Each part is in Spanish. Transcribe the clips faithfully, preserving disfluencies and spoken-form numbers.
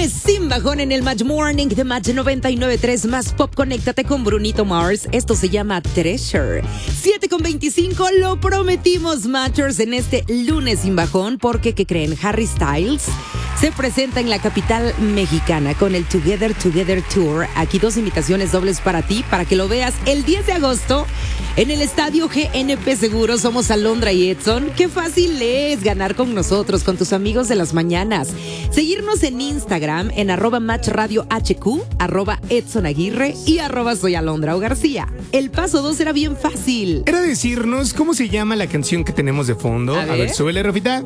lunes sin bajón en el Match Morning de Match noventa y nueve punto tres más Pop. Conéctate con Brunito Mars. Esto se llama Treasure. siete con veinticinco, lo prometimos, Matchers, en este lunes sin bajón, porque, ¿qué creen? Harry Styles se presenta en la capital mexicana con el Together Together Tour. Aquí dos invitaciones dobles para ti, para que lo veas el diez de agosto en el estadio G N P Seguros. Somos Alondra y Edson. Qué fácil es ganar con nosotros, con tus amigos de las mañanas. Seguirnos en Instagram en arroba Match Radio H Q, arroba Edson Aguirre y arroba Soy Alondra o García. El paso dos era bien fácil. Era decirnos cómo se llama la canción que tenemos de fondo. A A ver, ver, súbele, Rafita.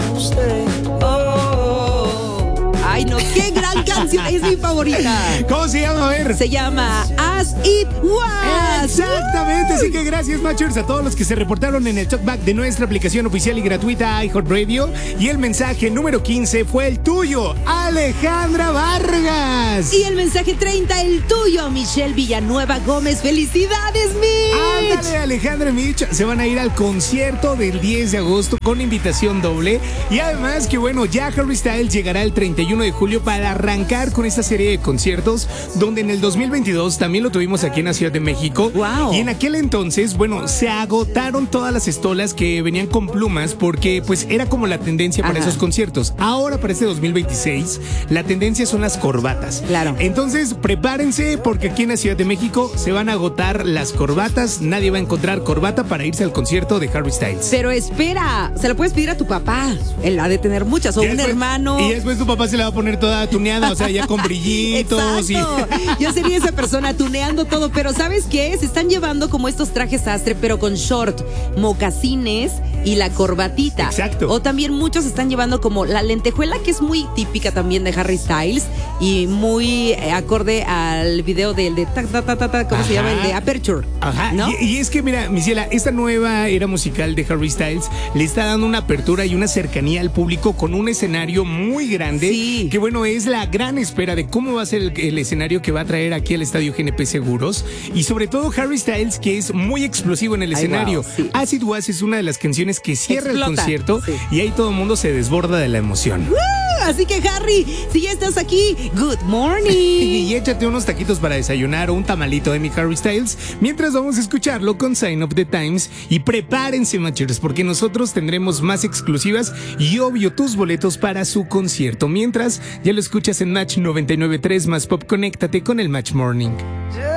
Ay, no, qué gran canción. Es mi favorita. ¿Cómo se llama? A ver. Se llama As It Was. Exactamente, así que gracias, Matchers, a todos los que se reportaron en el talkback de nuestra aplicación oficial y gratuita iHeartRadio. Y el mensaje número quince fue el tuyo, Alejandra Vargas. Y el mensaje treinta, el tuyo, Michelle Villanueva Gómez. ¡Felicidades, Mitch! Ándale, Alejandra y Mitch se van a ir al concierto del diez de agosto con invitación doble. Y además que bueno, ya Harry Styles llegará el treinta y uno de julio para arrancar con esta serie de conciertos, donde en el dos mil veintidós también lo tuvimos aquí en la Ciudad de México. Wow. Y en aquel entonces, bueno, se agotaron todas las estolas que venían con plumas, porque pues era como la tendencia para Ajá. esos conciertos. Ahora para este dos mil veintiséis, la tendencia son las corbatas. Claro. Entonces prepárense, porque aquí en la Ciudad de México se van a agotar las corbatas. Nadie va a encontrar corbata para irse al concierto de Harry Styles. Pero espera, se la puedes pedir a tu papá. Él ha de tener muchas, o Y un después- hermano. Y después tu papá se la va a poner toda tuneada, o sea, ya con brillitos. Exacto. Y... Yo sería esa persona tuneando todo, pero ¿sabes qué? Se están llevando como estos trajes sastre, pero con short, mocasines y la corbatita. Exacto. O también muchos están llevando como la lentejuela, que es muy típica también de Harry Styles y muy eh, acorde al video del de ta, ta, ta, ta, ta, ¿cómo Ajá. se llama? El de Aperture. Ajá, ¿no? y, y es que mira, Misiela, esta nueva era musical de Harry Styles le está dando una apertura y una cercanía al público con un escenario muy grande. Sí. Que bueno, es la gran espera de cómo va a ser el, el escenario que va a traer aquí al estadio G N P Seguros. Y sobre todo Harry Styles, que es muy explosivo en el Ay, escenario. wow, sí. As It Was es una de las canciones que cierra Explota, el concierto, sí. y ahí todo el mundo se desborda de la emoción. Así que, Harry, si ya estás aquí, good morning. Y échate unos taquitos para desayunar o un tamalito de mi Harry Styles mientras vamos a escucharlo con Sign of the Times. Y prepárense, Matchers, porque nosotros tendremos más exclusivas y obvio tus boletos para su concierto. Mientras, ya lo escuchas en Match noventa y nueve punto tres más Pop. Conéctate con el Match Morning.